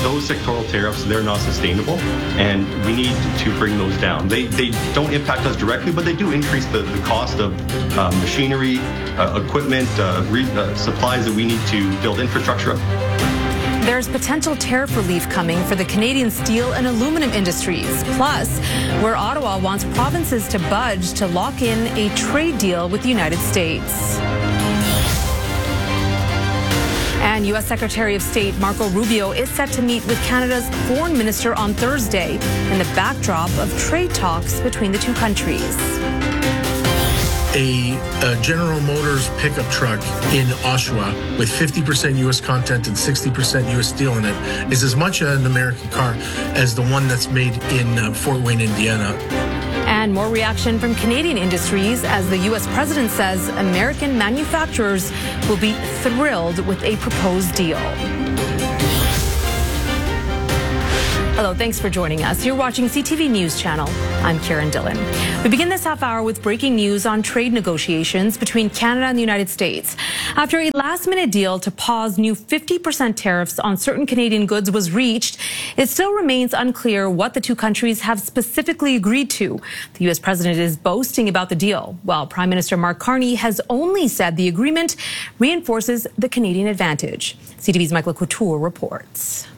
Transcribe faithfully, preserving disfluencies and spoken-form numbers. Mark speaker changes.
Speaker 1: those sectoral tariffs, they're not sustainable, and we need to bring those down. They, they don't impact us directly, but they do increase the, the cost of uh, machinery, uh, equipment, uh, re, uh, supplies that we need to build infrastructure of.
Speaker 2: There's potential tariff relief coming for the Canadian steel and aluminum industries. Plus, where Ottawa wants provinces to budge to lock in a trade deal with the United States. And U S Secretary of State Marco Rubio is set to meet with Canada's foreign minister on Thursday in the backdrop of trade talks between the two countries.
Speaker 3: A, a General Motors pickup truck in Oshawa with fifty percent U S content and sixty percent U S steel in it is as much an American car as the one that's made in uh, Fort Wayne, Indiana.
Speaker 2: And more reaction from Canadian industries as the U S president says American manufacturers will be thrilled with a proposed deal. Hello, thanks for joining us. You're watching C T V News Channel. I'm Karen Dillon. We begin this half hour with breaking news on trade negotiations between Canada and the United States. After a last-minute deal to pause new fifty percent tariffs on certain Canadian goods was reached, it still remains unclear what the two countries have specifically agreed to. The U S president is boasting about the deal, while Prime Minister Mark Carney has only said the agreement reinforces the Canadian advantage. C T V's Michael Couture reports.